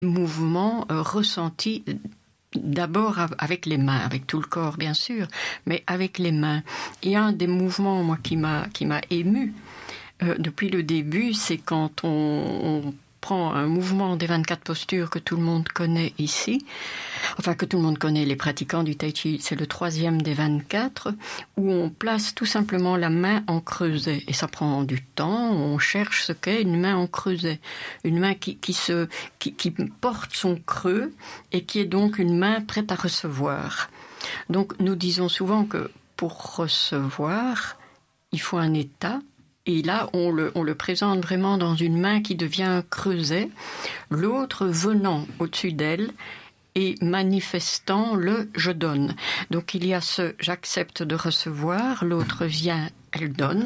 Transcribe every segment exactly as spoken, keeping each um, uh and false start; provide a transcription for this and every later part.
mouvement euh, ressenti d'abord avec les mains, avec tout le corps bien sûr, mais avec les mains. Et un des mouvements moi qui m'a qui m'a ému euh, depuis le début, c'est quand on, on prend un mouvement des vingt-quatre postures que tout le monde connaît ici, enfin que tout le monde connaît, les pratiquants du Tai Chi, c'est le troisième des vingt-quatre, où on place tout simplement la main en creuset. Et ça prend du temps, on cherche ce qu'est une main en creuset. Une main qui, qui, se, qui, qui porte son creux et qui est donc une main prête à recevoir. Donc nous disons souvent que pour recevoir, il faut un état. Et là, on le, on le présente vraiment dans une main qui devient un creuset, l'autre venant au-dessus d'elle et manifestant le « je donne ». Donc il y a ce « j'accepte de recevoir », l'autre vient, elle donne.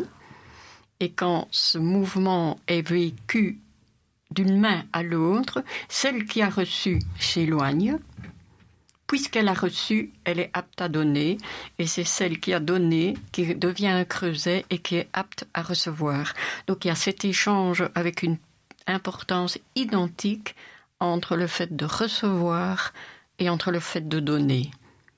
Et quand ce mouvement est vécu d'une main à l'autre, celle qui a reçu s'éloigne. Puisqu'elle a reçu, elle est apte à donner, et c'est celle qui a donné qui devient un creuset et qui est apte à recevoir. Donc il y a cet échange avec une importance identique entre le fait de recevoir et entre le fait de donner.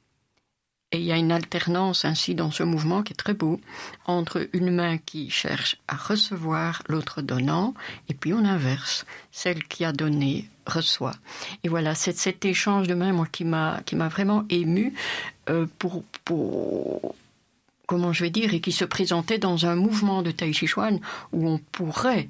Et il y a une alternance ainsi dans ce mouvement qui est très beau, entre une main qui cherche à recevoir, l'autre donnant, et puis on inverse, celle qui a donné reçoit. Et voilà, c'est cet échange de mains moi, qui m'a, qui m'a vraiment ému euh, pour, pour, comment je vais dire, et qui se présentait dans un mouvement de Tai Chi Chuan où on pourrait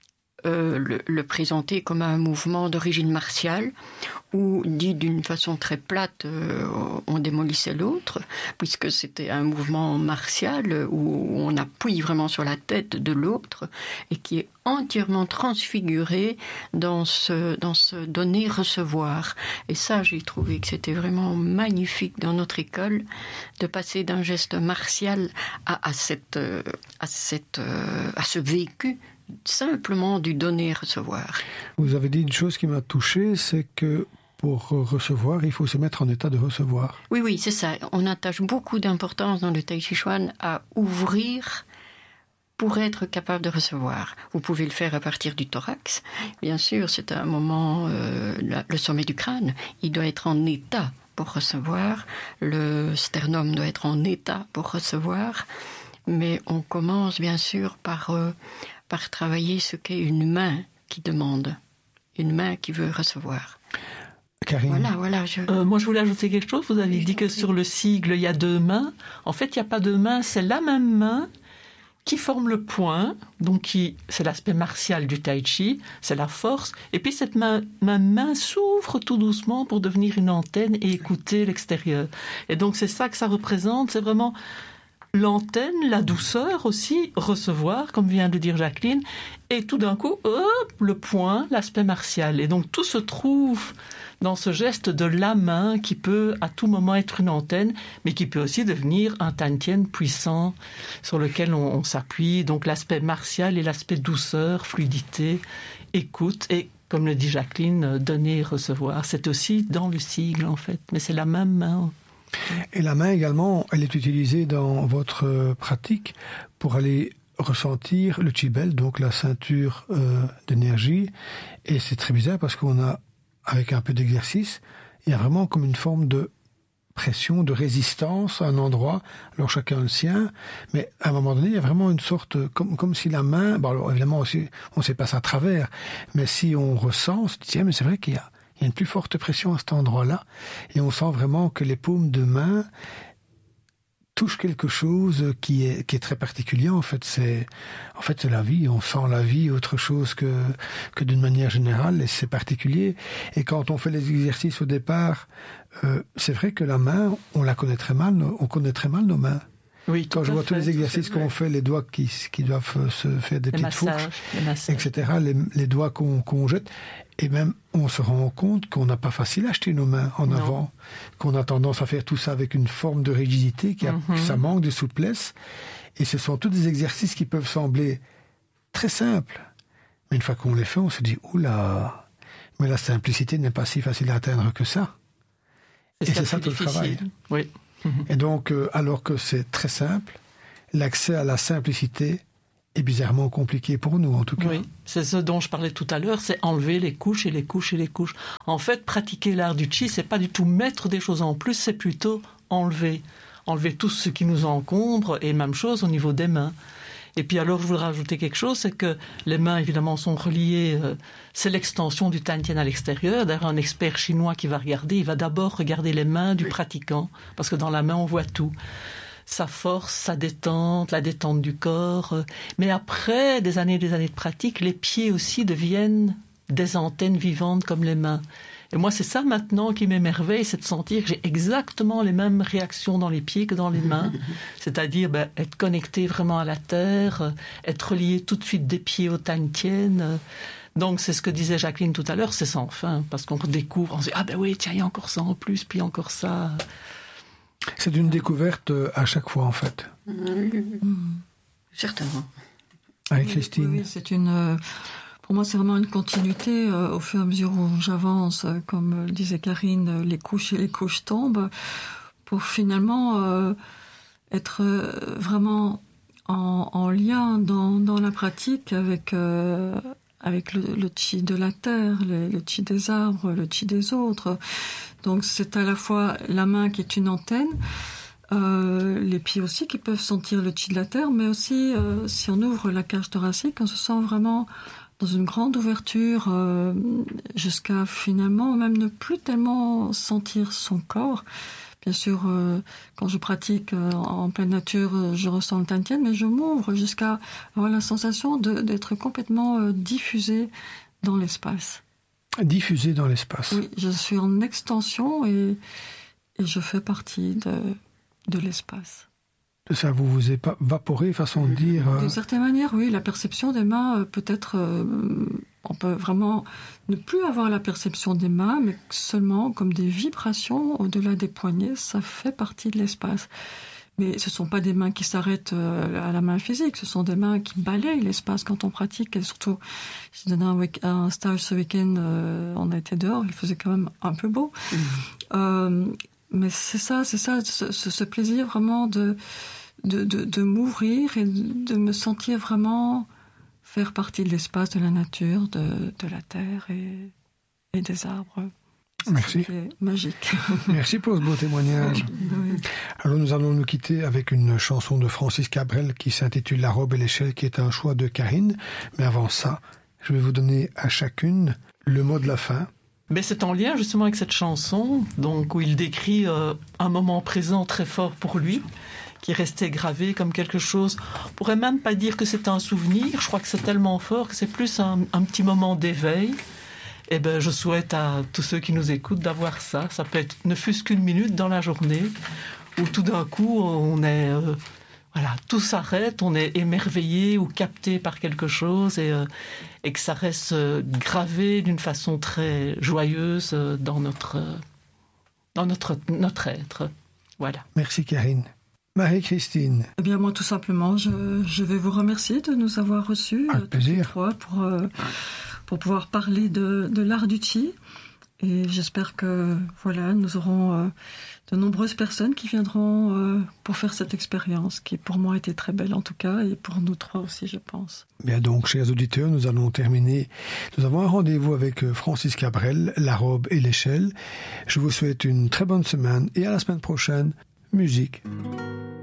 Euh, le, le présenter comme un mouvement d'origine martiale, ou dit d'une façon très plate, euh, on démolissait l'autre, puisque c'était un mouvement martial où on appuie vraiment sur la tête de l'autre et qui est entièrement transfiguré dans ce, dans ce donner-recevoir. Et ça, j'ai trouvé que c'était vraiment magnifique dans notre école de passer d'un geste martial à, à, cette, à, cette, à ce vécu simplement du donner-recevoir. Vous avez dit une chose qui m'a touché, c'est que pour recevoir, il faut se mettre en état de recevoir. Oui, oui, c'est ça. On attache beaucoup d'importance dans le Tai Chi Chuan à ouvrir pour être capable de recevoir. Vous pouvez le faire à partir du thorax. Bien sûr, c'est un moment, euh, le sommet du crâne, il doit être en état pour recevoir. Le sternum doit être en état pour recevoir. Mais on commence bien sûr par... Euh, par travailler ce qu'est une main qui demande, une main qui veut recevoir. Karine. Voilà, voilà. Je... Euh, moi, je voulais ajouter quelque chose. Vous avez dit que sur le sigle, il y a deux mains. En fait, il n'y a pas deux mains, c'est la même main qui forme le point, donc qui, c'est l'aspect martial du Tai Chi, c'est la force. Et puis, cette main, ma main s'ouvre tout doucement pour devenir une antenne et écouter l'extérieur. Et donc, c'est ça que ça représente. C'est vraiment... l'antenne, la douceur aussi, recevoir, comme vient de dire Jacqueline, et tout d'un coup, hop, le point, l'aspect martial. Et donc tout se trouve dans ce geste de la main qui peut à tout moment être une antenne, mais qui peut aussi devenir un Tantien puissant sur lequel on, on s'appuie. Donc l'aspect martial et l'aspect douceur, fluidité, écoute, et comme le dit Jacqueline, donner et recevoir. C'est aussi dans le sigle en fait, mais c'est la même main. Et la main également, elle est utilisée dans votre pratique pour aller ressentir le Qi-Bel, donc la ceinture euh, d'énergie. Et c'est très bizarre parce qu'on a, avec un peu d'exercice, il y a vraiment comme une forme de pression, de résistance à un endroit, alors chacun le sien, mais à un moment donné, il y a vraiment une sorte, comme, comme si la main, bon alors évidemment aussi, on ne sait pas ça à travers, mais si on ressent, on se dit, tiens, mais c'est vrai qu'il y a Il y a une plus forte pression à cet endroit-là, et on sent vraiment que les paumes de main touchent quelque chose qui est, qui est très particulier. En fait, c'est, en fait, c'est la vie. On sent la vie autre chose que, que d'une manière générale, et c'est particulier. Et quand on fait les exercices au départ, euh, c'est vrai que la main, on la connaît très mal, on connaît très mal nos mains. Oui, quand je vois fait, tous les exercices qu'on fait, les doigts qui, qui doivent se faire des les petites massages, fourches, et cetera, les, les doigts qu'on, qu'on jette, et même on se rend compte qu'on n'a pas facile à jeter nos mains en non. avant, qu'on a tendance à faire tout ça avec une forme de rigidité, qui a, mm-hmm. ça manque de souplesse, et ce sont tous des exercices qui peuvent sembler très simples, mais une fois qu'on les fait, on se dit « Oula !» Mais la simplicité n'est pas si facile à atteindre que ça. C'est et c'est ça tout difficile. le travail. Oui. Et donc, euh, alors que c'est très simple, l'accès à la simplicité est bizarrement compliqué pour nous, en tout cas. Oui, c'est ce dont je parlais tout à l'heure, c'est enlever les couches et les couches et les couches. En fait, pratiquer l'art du chi, c'est pas du tout mettre des choses en plus, c'est plutôt enlever. Enlever tout ce qui nous encombre, et même chose au niveau des mains. Et puis alors, je voudrais rajouter quelque chose, c'est que les mains, évidemment, sont reliées, euh, c'est l'extension du Tantien à l'extérieur. D'ailleurs, un expert chinois qui va regarder, il va d'abord regarder les mains du pratiquant, parce que dans la main, on voit tout. Sa force, sa détente, la détente du corps. Mais après des années et des années de pratique, les pieds aussi deviennent des antennes vivantes comme les mains. Et moi, c'est ça maintenant qui m'émerveille, c'est de sentir que j'ai exactement les mêmes réactions dans les pieds que dans les mains. C'est-à-dire ben, être connecté vraiment à la terre, être relié tout de suite des pieds au Tantien. Donc, c'est ce que disait Jacqueline tout à l'heure, c'est sans fin, parce qu'on redécouvre, on se dit « Ah ben oui, tiens, il y a encore ça en plus, puis encore ça ». C'est une découverte à chaque fois, en fait. Mmh. Certainement. Avec Christine. Oui, oui, c'est une... Pour moi, c'est vraiment une continuité euh, au fur et à mesure où j'avance. Euh, comme le disait Karine, les couches et les couches tombent pour finalement euh, être euh, vraiment en, en lien dans, dans la pratique avec, euh, avec le, le chi de la terre, le, le chi des arbres, le chi des autres. Donc, c'est à la fois la main qui est une antenne, euh, les pieds aussi qui peuvent sentir le chi de la terre, mais aussi, euh, si on ouvre la cage thoracique, on se sent vraiment dans une grande ouverture euh, jusqu'à finalement même ne plus tellement sentir son corps. Bien sûr, euh, quand je pratique euh, en pleine nature, euh, je ressens le Tantien, mais je m'ouvre jusqu'à avoir la sensation de, d'être complètement euh, diffusée dans l'espace. Diffusée dans l'espace. Oui, je suis en extension et, et je fais partie de, de l'espace. Ça, vous vous évaporez, façon de dire. Euh... D'une certaine manière, oui, la perception des mains, euh, peut-être, euh, on peut vraiment ne plus avoir la perception des mains, mais seulement comme des vibrations au-delà des poignets, ça fait partie de l'espace. Mais ce ne sont pas des mains qui s'arrêtent euh, à la main physique, ce sont des mains qui balayent l'espace quand on pratique. Et surtout, j'ai donné un, week- un stage ce week-end, euh, on a été dehors, il faisait quand même un peu beau. Mmh. Euh, mais c'est ça, c'est ça, ce, ce plaisir vraiment de... De, de, de m'ouvrir et de me sentir vraiment faire partie de l'espace, de la nature, de, de la terre et, et des arbres. Merci. C'est magique. Merci pour ce beau témoignage. Oui. Alors nous allons nous quitter avec une chanson de Francis Cabrel qui s'intitule La robe et l'échelle, qui est un choix de Karine. Mais avant ça, je vais vous donner à chacune le mot de la fin. Mais c'est en lien justement avec cette chanson, donc où il décrit euh, un moment présent très fort pour lui, qui restait gravé comme quelque chose. On pourrait même pas dire que c'est un souvenir. Je crois que c'est tellement fort que c'est plus un, un petit moment d'éveil. Et ben, je souhaite à tous ceux qui nous écoutent d'avoir ça. Ça peut être ne fût-ce qu'une minute dans la journée où tout d'un coup on est, euh, voilà, tout s'arrête, on est émerveillé ou capté par quelque chose et, euh, et que ça reste euh, gravé d'une façon très joyeuse euh, dans notre, euh, dans notre, notre être. Voilà. Merci Karine. Marie-Christine. Eh bien, moi, tout simplement, je, je vais vous remercier de nous avoir reçus. Avec plaisir. Pour, euh, pour pouvoir parler de, de l'art du chi. Et j'espère que, voilà, nous aurons euh, de nombreuses personnes qui viendront euh, pour faire cette expérience, qui pour moi était très belle en tout cas, et pour nous trois aussi, je pense. Bien donc, chers auditeurs, nous allons terminer. Nous avons un rendez-vous avec Francis Cabrel, La robe et l'échelle. Je vous souhaite une très bonne semaine et à la semaine prochaine. Musique.